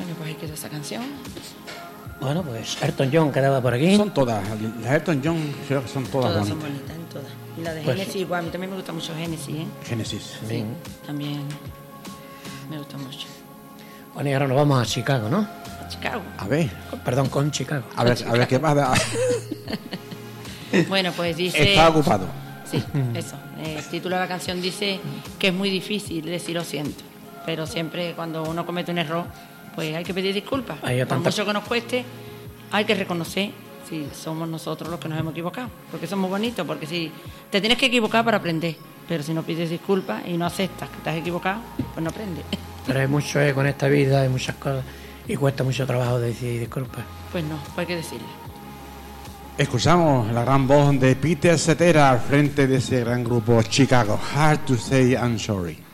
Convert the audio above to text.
Bueno, pues ahí quedó esa canción. Bueno, pues Elton John quedaba por aquí. Son todas, las Elton John creo que son todas Todas son bonitas. bonitas, todas. Y la de Pues Genesis, igual, a mí también me gusta mucho Genesis, ¿eh? Génesis. Sí, también me gusta mucho. Bueno, y ahora nos vamos a Chicago, ¿no? A Chicago. A ver, Perdón, con Chicago. a ver qué pasa. Bueno, pues dice... Está ocupado. Sí, eso. El título de la canción dice que es muy difícil decir lo siento, pero siempre cuando uno comete un error, pues hay que pedir disculpas. Hay Por tanta- mucho que nos cueste, hay que reconocer si somos nosotros los que nos hemos equivocado, porque eso es muy bonito, porque si te tienes que equivocar para aprender, pero si no pides disculpas y no aceptas que te has equivocado, pues no aprendes. Pero hay mucho con esta vida, hay muchas cosas. Y cuesta mucho trabajo decir disculpas. Pues no, pues hay que decirle. Escuchamos la gran voz de Peter Cetera al frente de ese gran grupo Chicago. Hard to say I'm sorry.